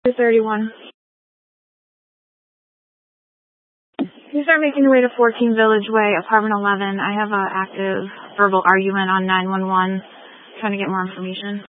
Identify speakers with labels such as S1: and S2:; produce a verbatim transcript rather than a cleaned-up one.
S1: thirty-one. You start making your way to fourteen Village Way, apartment eleven. I have an active verbal argument on nine one one. Trying to get more information.